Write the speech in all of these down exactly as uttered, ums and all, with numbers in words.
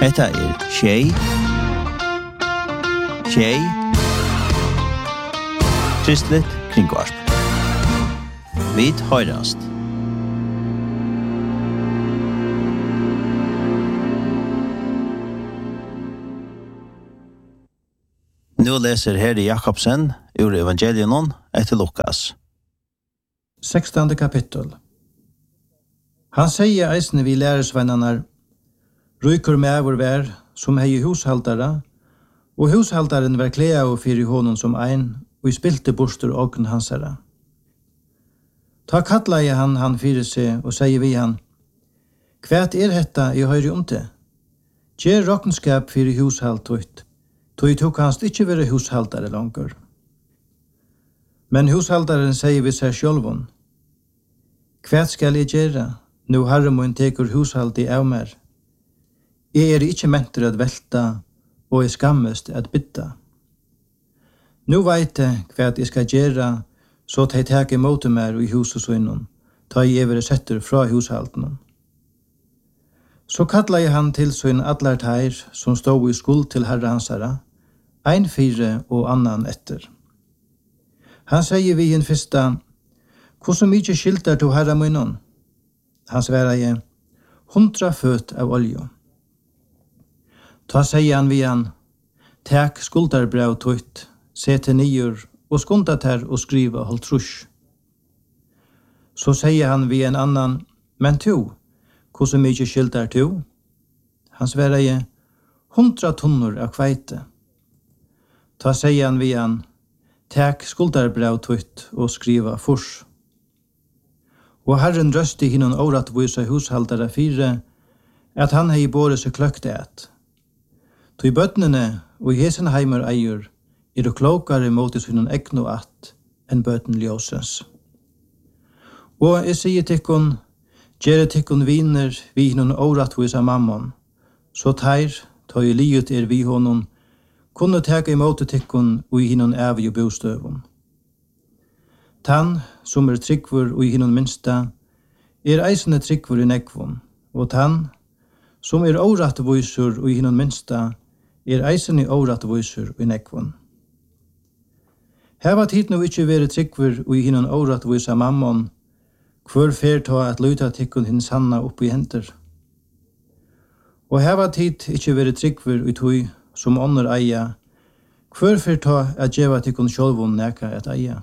Hetta er Shay. Shay. Kristligt kringvarp. Vit høyrast. Nu leser Herre Jakobsen ur Evangelion etter Lukas. sextonde kapittel. Han sier eisne vi læresvennanar, rykur mævur vær som hei hushaldara, og hushaldaren var klea og fyrir honom som ein, og i spilte bostur ogn hansara. Ta kattla i han han fyrir seg, og sier vi han, kvært er hetta i høyre omte? Gjer rokkenskap fyrir hushald tutt, tog tok hans ikkje være hushaldare langer. Men hushaldaren sier vi seg sjølvun, kvært skal jeg gjere, nu herre mun tekur hushald i av mer. Jeg er ikkje mentur at velta, og jeg skammest at bytta. Nu veit jeg kvært jeg skal gjere, så at jeg tek imot mer i hushusvinnen, ta jeg evere setter fra hushalden. Så kattla jeg han til sin atlar teir, som stod i skuld til herre hansara, ein fire og annan etter. Han sier vi en fyrsta, hvordan mykje skilter to herre munnen? Han sverar jeg, hundra føt av olje. Ta sier han vi han, tek skuldarbrev tutt, se til niur, og skunda ter og skriva holdt trus. Så sier han vi en annan, men to, hvordan mykje skilter to? Han sverar jeg, hundra tunnor av kveite. Ta sier han vi han, tek skuldarbrev tutt og skriva fors. Og Herren røsti hinnon åratvisa hushaldare fire, at han hei båre seg kløkte et. Tog bøtnene og hesenheimer eier, er det klokare mot hinnon egno at, enn bøten ljósens. Og jeg sier tikkun, gjere tikkun viner vi hinnon åratvisa mammon, så teir, tog i livet er vi honom, kunne teka imot tikkun og i hinnon evig og bostøvun. Tann, som er tryggvur og i hinnon minsta, er eisende tryggvur i nekvun, og tann, som er åratvusur og i hinnon minsta, er eisende åratvusur i nekvun. Heva tid nu ikkje vere tryggvur og i hinnon åratvusa mammon, hver fer ta at luta tikkun hinn sanna opp i henter. Og heva tid ikkje vere tryggvur i tui, som ånder eia, hver fer ta at djeva tikkun sjolvun neka et eia.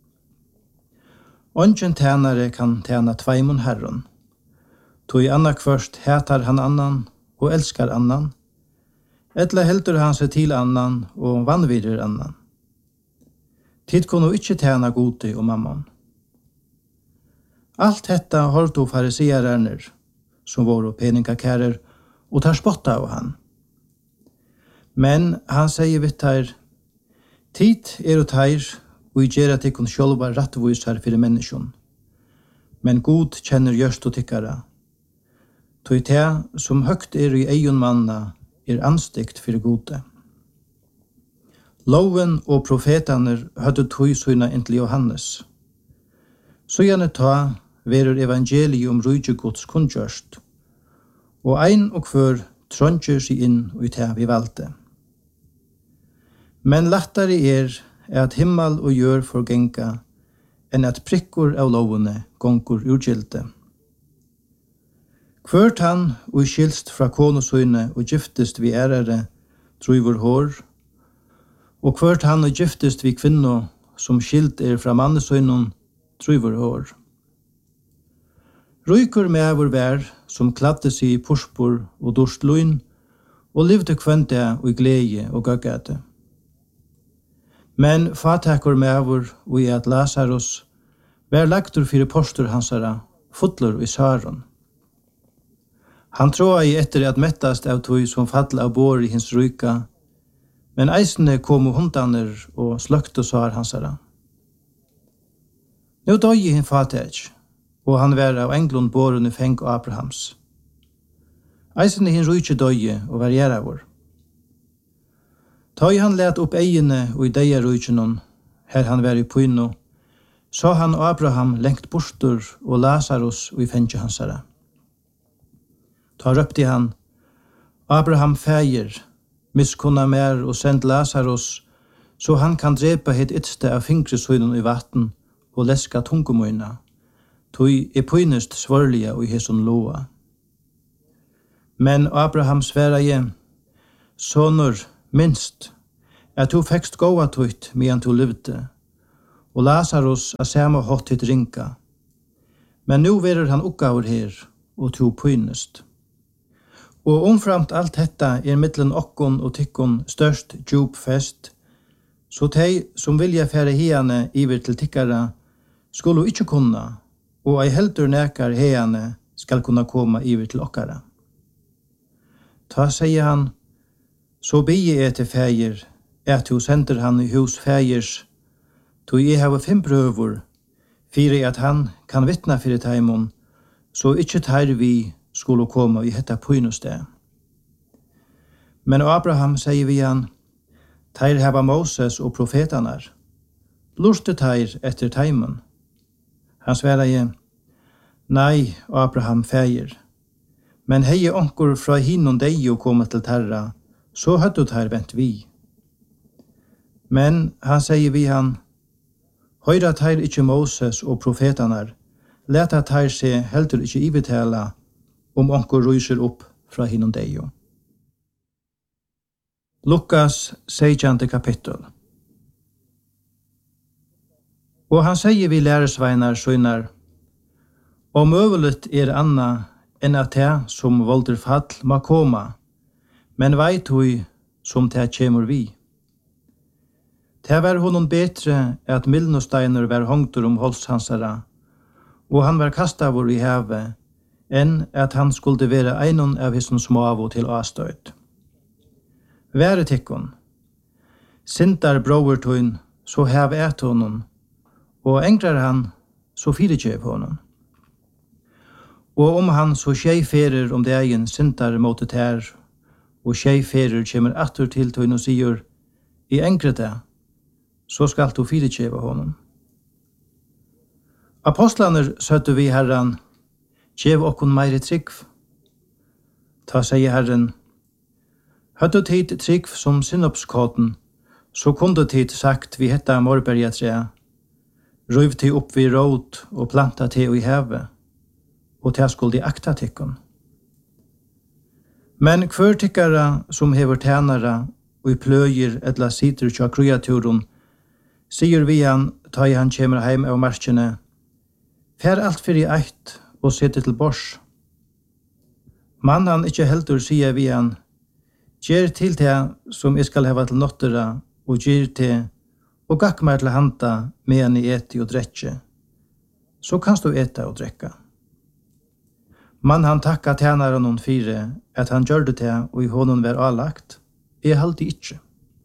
Ongen tænare kan tæna tveimun herron. Tog anna kvørst hetar han annan og elskar annan, etla heldur han seg til annan og vanvirir annan. Tid kunne ikkje tæna gode og mammon. Alt detta holdt og fariseererner, som våre peningakærer, og tar spotta av han. Men han sier vitt her, tid er og teir, og i gjerra tikkun sjolva rattvisar fyrir menneskjon. Men god kjenner gjørst og tikkara. Tog te som høgt er i eion manna er anstikt fyrir gode. Loven og profetaner hødde tog søyna inntil Johannes. Så gjerne ta verur evangelium om rujtjegods kundgjørst, og ein og hver trådgjør seg inn og i te vi valgte. Men lattare er at himmel og jør forgenga, enn at prikkor av lovene gongur urgilte. Hvert han og skilst fra konosøyne og giftest vi ærere, truvor hår, og hvert han og giftest vi kvinno, som skilt er fra mannesøynon, truvor hår. Rykur med vår vær, som kladde seg i porspor og dorst løgn, og livde kvønte og i glede og gøggate. Men fatakor mevor og i at Lazarus var lagtur fyrir postur hansara, fotler i saron. Han tråa i etter at mettast av tog som fall av bor i hins ryka, men eisene kom hundaner og sløkte sar hansara. Nå døy hin fatak, og han var av englund boren i feng og Abrahams. Eisene hin ryke døy og var gjeravor. Ta han let opp eiene og i deia rujtjenon, her han var i pyno, så han og Abraham lengt bostur og Lazarus og i fengje hansara. Ta røpte han, Abraham fægir, miskunna mer og send Lazarus, så han kan drepa hitt ytste av fingresøynen i vatten og leska tungumøyna, tog er pynest svørlige og i hesson loa. Men Abraham sverige, sonur, minst, at du fekst gåa tøyt medan du levde, og Lazarus er samme hatt hitt rinka. Men nu verer han oppgaver her, og du pynest. Og omframt alt detta er mittlen okkon og tikkon størst djup fest, så de som vilja fære hiane iver til tikkara, skulle ikkje kunna, og ei heldur nekar hiane skal kunna koma iver til okkara. Ta, sier han, så bie jeg til fægir, at du sender han i hus fægirs, tog jeg hava fem prøver, fyrir at han kan vittna fyrir taimon, så ikkje tar vi skulle koma i hetta pynuste. Men Abraham sier vi han, teir hava Moses og profetanar, lurste teir etter taimon. Han sverar, nei, Abraham fægir, men hei onkur fra hinnon dei og koma til terra, så hadde teir vent vi. Men han sier vi han, høyra teir ikkje Moses og profetanar, leta teir se heldur ikkje ivetala om onkur ryser opp fra hinnon dei. Lukas sextonde kapittel. Og han sier vi læresveinar søgnar, om øvelet er anna enn at det som volder fall må koma, men veit hui som det kjemur vi. Det var honom betre at milnosteiner var hongtur om holshansara, og han var kastavur i havet, enn at han skulle være einon av hisson smavo til avstøyt. Være tikkon, sintar brovertun, så hav et honom, og engrar han, så firekjev honom. Og om han så tjeiferer om dagen sintar mot det her, og tjeiferer kjemur atur til tun og sier, i engre det, så skal du firekjeva honom. Apostlaner søtte vi herran, kjev okkon meire trygg. Ta, sier herren, høttu tid trygg som synopskåten, så kunde tid sagt vi hetta morberga tre, røyv tid opp vi råd og planta tid i havet, og til skulle de akta tikkon. Men hver tikkara som hever tænara og i pløyer etla sitter tja kreaturen, sier vi han, ta i han kjemer heim av marskene, fær alt fyrir eit og sette til bors. Man han ikkje heldur sier vi han, gjer til det som jeg skal heva til nottera, og gjer til, og gakk meg til handa medan i eti og drekje. Så kanst du eta og drekka. Man han takka tænaren hon fire, at han gjør det til, og i honom var avlagt, er halde ikkje.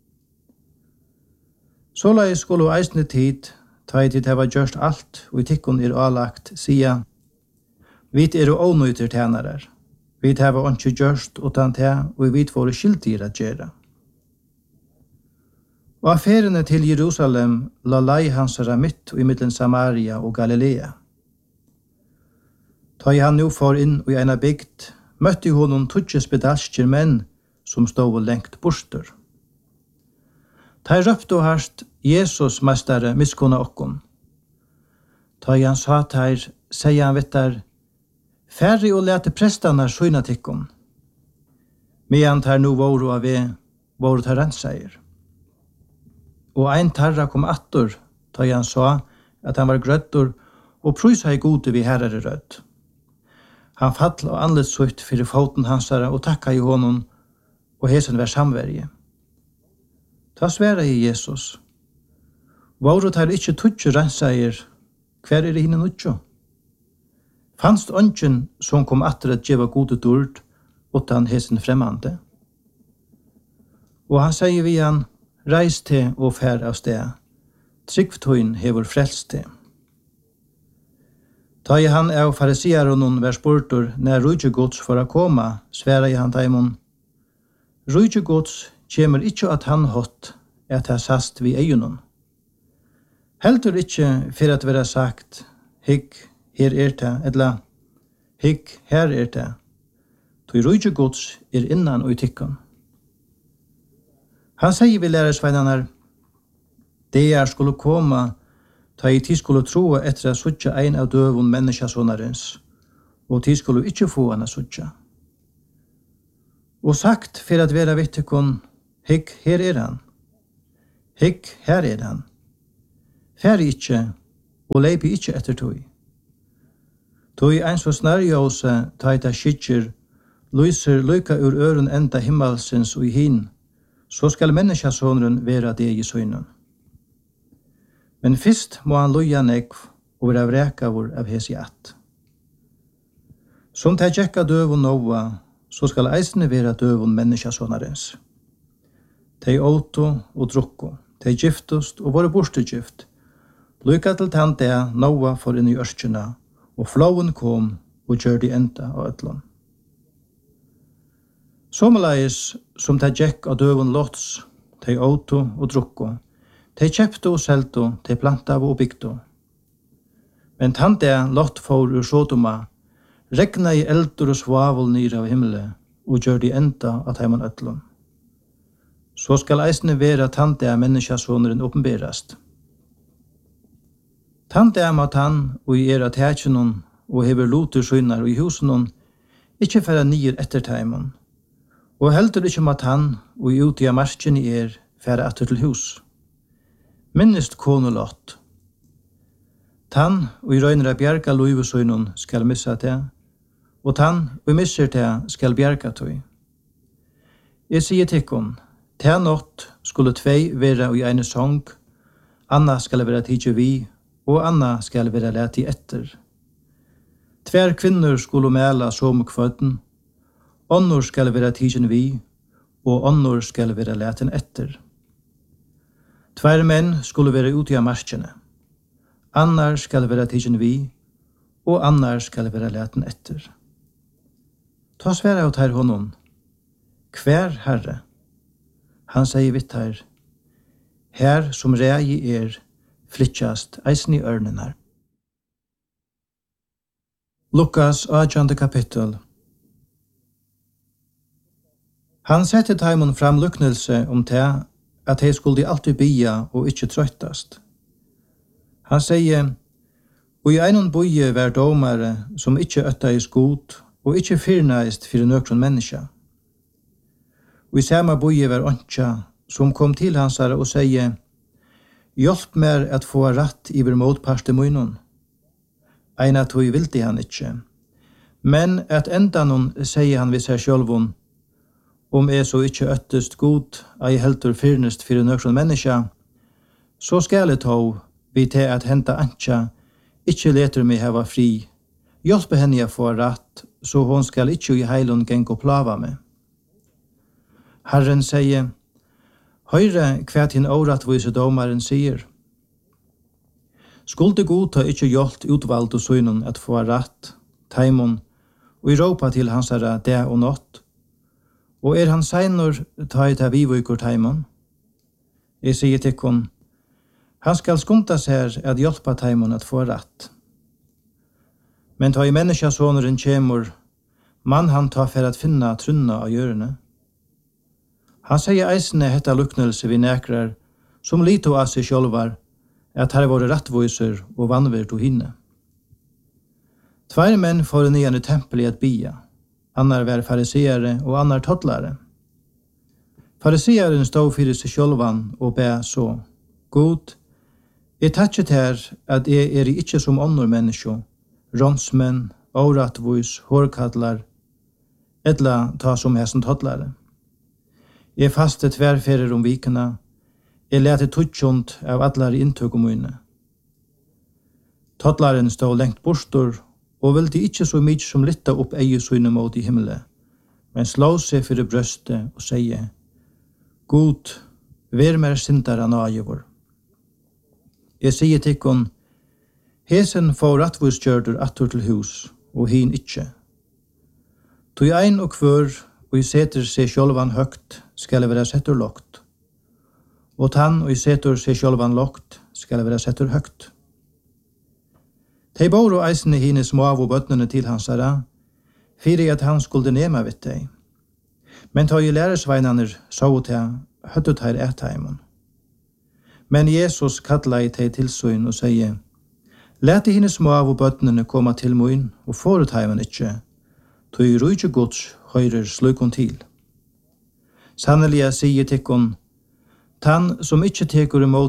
Så la jeg skulle eisne tid, ta i tid heva gjørst alt, og i tikkun er avlagt, sia, vit er og ånøyter tænarer. Vit heva ikke gjørst utan te, og vit våre skyldir at gjøre. Og affærene til Jerusalem la lei hansara mitt og i middelen Samaria og Galilea. Ta i han nu for inn og i ena bygd, møtte honom tutje spedalskjer menn som stod lengt borster. Ta i røpt og harst, Jesus mestare miskunna okkon. Ta i han sa teir, sier han vittar, færre og lete prestane skjøyna tikkon. Medan tar nu våru av ve, våru tar renseier. Og ein tarra kom attor, ta i han sa at han var grøttor, og prysa i gode vi herrare rødt. Han fall og anlet sutt fyrir foten hansara og takka i honom, og hesen var samverje. Ta sværa i Jesus. Våru tar ikkje tutsi renseier, hver er hinne nutjo? Fanst ønsken som kom atter at djeva gode dord, utan hesen fremmande. Og han sier vi han, reis til og fær av sted, tryggvtøyen hever frelst til. Ta i han av farisiaronon vær spurtur når rujtjegods for å koma, sværa i han taimon. Rujtjegods kjemur ikkje at han hot, at ha sast vi eionon. Heldur ikkje for at vera sagt, hikk, her er det, edla, hikk, her er det. Tui rujtje gods er innan og i tykkon. Han sier vi lærersveinarnar, det er skulle koma, ta i tid skulle troa etter at suttja ein av døvun menneskjasonarens, og tid skulle ikkje få hana suttja. Og sagt for at vera vittekon, hikk, her er han. Hikk, her er han. Færi ikkje, og leipi ikkje etter tog. Tog ein så snarjåse, ta i ta skitjer, lyser lyka ur øren enda himmelsens og i hin, så skal menneskjasonren vera det i søgnen. Men fyrst må han loja nekv og vera vrekavur av hesi att. Som ta tjekka døvun nova, så skal eisne vera døvun menneskjasonarens. Tei åto og drukko, tei giftust og var borstegift, lyka til tante nova for inn i ørskjena, og flowen kom og gjør de enda av ötlun. Somaleis som ta tjekk av døvun lots, tei åto og drukko, tei kjepto og selto, tei planta og bygto. Men tante lott for ur Sodoma, regna i eldur og svavel nyr av himmelen, og gjør de enda av heiman ötlun. Så skal eisne vera tante av menneskjasoneren oppenberast. Tante av mat han, og i era tætjenon, og hever loter synar og i husenon, ikkje færa nyer etter teimen, og heldur ikkje mat han, og i uti av marsken i er, færa atter til hus. Minnest konulott. Tann, og i røyner av bjerga loivesøynon, skal missa det, og tann, og i misser det, skal bjerga tøy. Jeg sier tikkun, ta nått skulle tvei vera i eine sång, anna skal vera tidje vi, og anna skal vera leti etter. Tver kvinner skulle mela som kvøtten, onnor skal vera tidjen vi, og onnor skal vera letin etter. Tver menn skulle vera ute av marskjene, annar skal vera tidjen vi, og annar skal vera letin etter. Ta sværa ut her honom, hver herre, han sier vitt her, her som rei er, flytjast eisen i ørnen her. Lukas åttjande kapittel. Han sette taimon fram luknelse om det, at hei skulle alltid bia og ikkje trøttast. Han sier, og i einon boie var domare som ikkje øtta i skot, og ikkje fyrnaist fyrir nøkron menneska. Og i samme boie var ontja, som kom til hansare og sier, hjelp mer at få ratt iver motparste munnen. Eina tog vildi han ikkje. Men at enda noen sier han vid seg sjølvun, om jeg så ikkje øttest god, ei heldur fyrnest fyrir nøkron menneska, så skal jeg tog vid til at henta antja, ikkje leter meg heva fri, hjelpe henne jeg få ratt, så hon skal ikkje i heilun geng og plava meg. Herren sier, høyre hva din åratvise domaren sier. Skulde godta ikkje hjolt utvalgt og synen at få ratt, taimon, og i råpa til hans herre det og nått. Og er han seinor ta i ta vivukur taimon? Jeg sier tikkun, han skal skunta seg at hjelpa taimon at få ratt. Men ta i menneskjasoneren kjemur, man han ta for at finna trunna av hjørne. Han sier eisne hetta luknelse vi nekrar, som lito av seg sjølvar, at her var rattvoiser og vannvirt og hinne. Tvær menn får nyan i tempelet at bia, annar var fariseere og annar tottlare. Fariseeren stod fyrir seg sjølvan og be så, God, jeg tatset her at jeg er ikkje som annor menneskjo, ronsmenn, årattvois, hårkadlar, edla ta som hesen tottlare. Jeg faste tverferer om vikena, jeg lete tutsjont av allar inntøk om mine. Tottlaren stod lengt bostor, og vildi ikkje så mykje som litta opp eie syne mot i himmelen, men slå seg fyrir brøstet og sier, God, vær mer sintara nagevor. Jeg sier tikkun, hesen får rattvusgjørder attur til hus, og hin ikkje. Tog ein og kvør, og i seter seg sjølvan høgt, skal være setter lågt. Og tann og i seter seg sjølvan lågt, skal være setter høgt. Tei bor og eisne hine smav og bøtnene til hans herra, fyrir at han skulle nema vitt deg. Men ta i lærersveinaner så til høttet her etheimen. Men Jesus kallar i teg til søyn og sier, «Læt henne små av og bøttene komme til møyn, og forut heimen ikke, tog i rujtje gods høyrer slukon til. Sannelig sier tikkon, tann som ikke teker imot